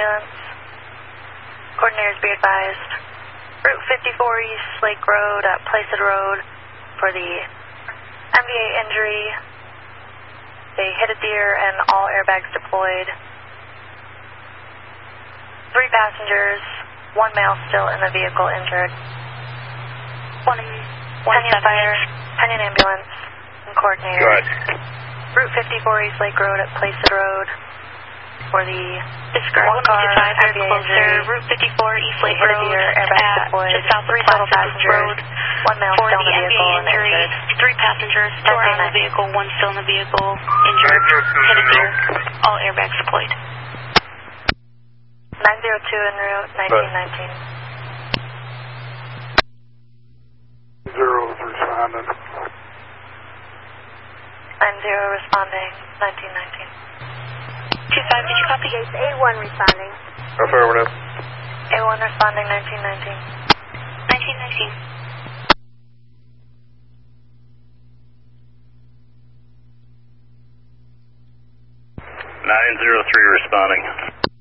ambulance. Coordinators be advised. Route 54 East Lake Road at Placid Road for the MVA injury. They hit a deer and all airbags deployed. 3 passengers, 1 male still in the vehicle injured. Penyon ambulance and coordinators. Good. Route 54 East Lake Road at Placid Road for the Discard 1 car very MVA close injury. to Route 54 East Lake Hit a Road deer, airbags deployed. just south of 3 total Placid passengers, Road 1 male for still the in the vehicle MVA and injury. injured. 3 passengers, 2 are out of the vehicle, 1 still in the vehicle, injured. Hit a deer, all airbags deployed. 902 en route, 1919. 0's responding. 90 responding, 1919. 25, did you copy? A1 responding. Affirmative. A1 responding, 1919. 1919. 903 responding.